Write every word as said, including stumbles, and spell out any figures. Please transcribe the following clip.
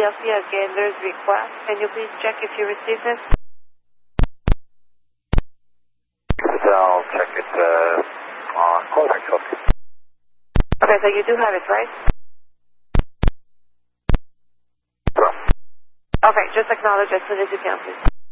Philadelphia Gators request. Can you please check if you received this? I'll check it uh, on closing. Okay, so you do have it, right? Hello. Okay, just acknowledge as soon as you can, please.